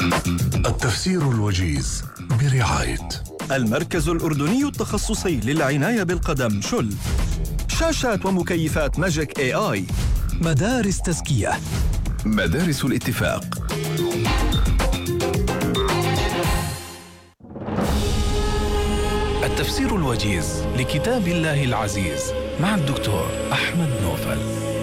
التفسير الوجيز برعاية المركز الأردني التخصصي للعناية بالقدم شل، شاشات ومكيفات ماجيك AI، مدارس تزكية، مدارس الاتفاق. التفسير الوجيز لكتاب الله العزيز مع الدكتور أحمد نوفل.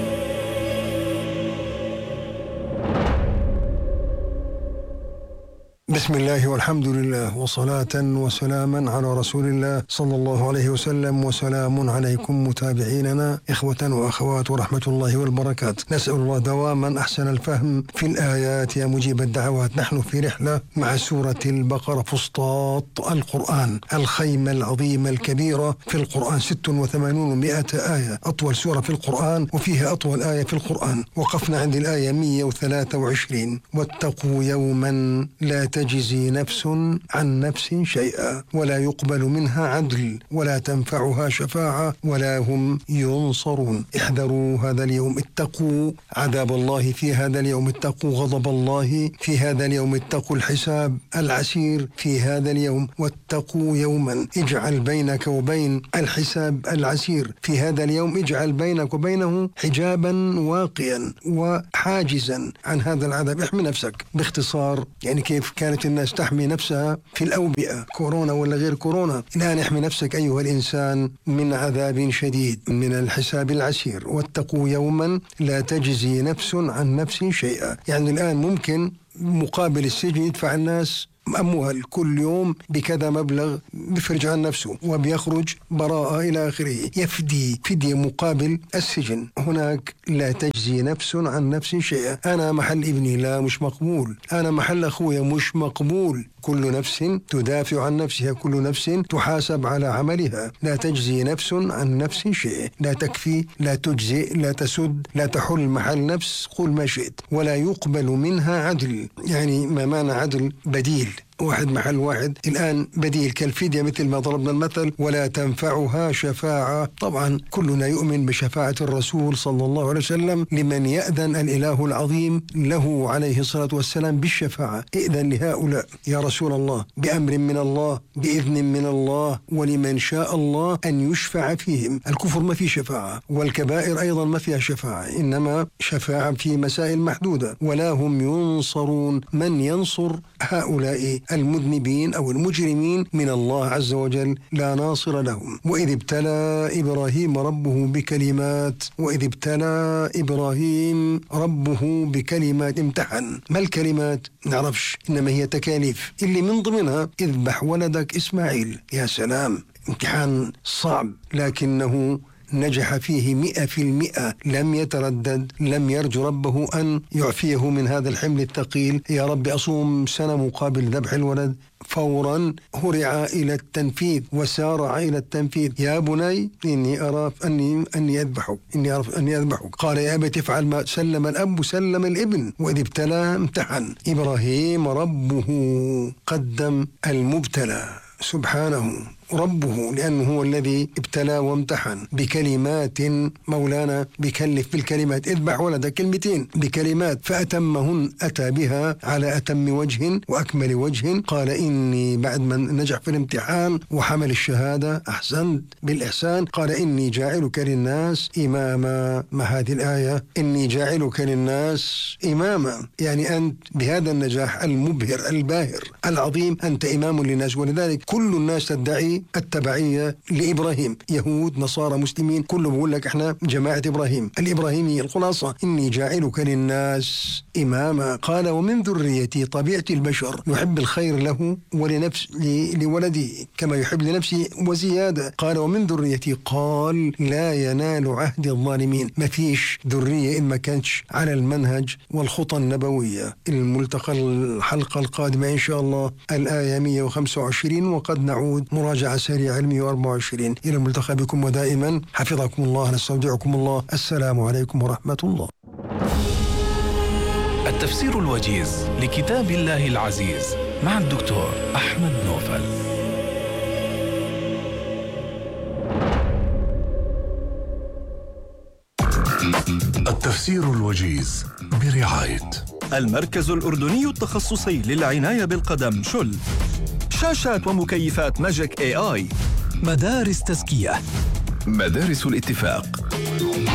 بسم الله والحمد لله وصلاة وسلاما على رسول الله صلى الله عليه وسلم، وسلام عليكم متابعيننا إخوة وأخوات ورحمة الله والبركات. نسأل الله دواما أحسن الفهم في الآيات يا مجيب الدعوات. نحن في رحلة مع سورة البقرة، فسطاط القرآن، الخيمة العظيمة الكبيرة في القرآن، 86 آية، أطول سورة في القرآن وفيها أطول آية في القرآن. وقفنا عند الآية 123: واتقوا يوما لا تجزي نفس عن نفس شيئا ولا يقبل منها عدل ولا تنفعها شفاعة ولا هم ينصرون. احذروا هذا اليوم، اتقوا عذاب الله في هذا اليوم، اتقوا غضب الله في هذا اليوم، اتقوا الحساب العسير في هذا اليوم. واتقوا يوما، اجعل بينك وبين الحساب العسير في هذا اليوم، اجعل بينك وبينه حجابا واقيا وحاجزا عن هذا العذاب. احمي نفسك باختصار، يعني كيف كانت الناس تحمي نفسها في الأوبئة، كورونا ولا غير كورونا. الآن احمي نفسك أيها الإنسان من عذاب شديد، من الحساب العسير. واتقوا يوما لا تجزي نفس عن نفس شيئا، يعني الآن ممكن مقابل السجن يدفع الناس أموال كل يوم بكذا مبلغ، بيفرج عن نفسه وبيخرج براءة إلى آخره، يفدي فدية مقابل السجن. هناك لا تجزي نفس عن نفس شيئا. أنا محل ابني لا، مش مقبول. أنا محل أخويا مش مقبول. كل نفس تدافع عن نفسها، كل نفس تحاسب على عملها. لا تجزي نفس عن نفس شيء، لا تكفي، لا تجزئ، لا تسد، لا تحل محل نفس، قل ما شئت. ولا يقبل منها عدل، يعني ما معنى عدل؟ بديل، واحد محل واحد. الآن بديل كالفدية مثل ما ضربنا المثل. ولا تنفعها شفاعة، طبعا كلنا يؤمن بشفاعة الرسول صلى الله عليه وسلم لمن يأذن الإله العظيم له عليه الصلاة والسلام بالشفاعة. ائذن لهؤلاء يا رسول الله بأمر من الله، بإذن من الله، ولمن شاء الله أن يشفع فيهم. الكفر ما فيه شفاعة، والكبائر أيضا ما فيها شفاعة، إنما شفاعة في مسائل محدودة. ولا هم ينصرون، من ينصر هؤلاء المذنبين أو المجرمين من الله عز وجل؟ لا ناصر لهم. وإذ ابتلى إبراهيم ربه بكلمات، وإذ ابتلى إبراهيم ربه بكلمات، امتحن. ما الكلمات؟ نعرفش، إنما هي تكاليف، اللي من ضمنها اذبح ولدك إسماعيل. يا سلام، امتحان صعب لكنه نجح فيه 100%، لم يتردد، لم يرجو ربه أن يعفيه من هذا الحمل الثقيل. يا رب أصوم سنة مقابل ذبح الولد، فورا هرع إلى التنفيذ وسارع إلى التنفيذ. يا بني إني أرى أني أذبحك، إني أعرف أني أذبحك. قال يا أبت افعل ما سلم الأب سلم الابن. وإذ ابتلى امتحن إبراهيم ربه، قدم المبتلى سبحانه ربه، لأنه هو الذي ابتلى وامتحن بكلمات. مولانا بكلف بالكلمات، اذبح ولدك، كلمتين بكلمات، فأتمهن، أتى بها على أتم وجه وأكمل وجه. قال إني، بعد ما نجح في الامتحان وحمل الشهادة، أحسنت بالإحسان، قال إني جاعلك للناس إماما. ما هذه الآية؟ إني جاعلك للناس إماما، يعني أنت بهذا النجاح المبهر الباهر العظيم أنت إمام للناس. ولذلك كل الناس تدعي التبعية لإبراهيم، يهود، نصارى، مسلمين، كله بيقول لك احنا جماعة إبراهيم. الإبراهيمي الخلاصة إني جاعلك للناس إماما. قال ومن ذريتي، طبيعة البشر يحب الخير له ولنفس لولده كما يحب لنفسه وزيادة. قال ومن ذريتي، قال لا ينال عهد الظالمين. ما فيش ذرية إن ما كانتش على المنهج والخطى النبوية. الملتقى الحلقة القادمة إن شاء الله الآية 125، وقد نعود مراجعة سريعة 124. إلى الملتقى بكم، ودائما حفظكم الله، نستودعكم الله. السلام عليكم ورحمة الله. التفسير الوجيز لكتاب الله العزيز مع الدكتور أحمد نوفل. التفسير الوجيز برعاية المركز الأردني التخصصي للعناية بالقدم شل. شاشات ومكيفات ماجيك AI. مدارس تزكية. مدارس الاتفاق.